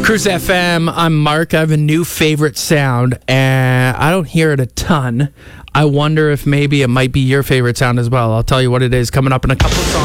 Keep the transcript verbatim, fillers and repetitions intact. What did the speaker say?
Cruise F M, I'm Mark. I have a new favorite sound, and I don't hear it a ton. I wonder if maybe it might be your favorite sound as well. I'll tell you what it is coming up in a couple of songs.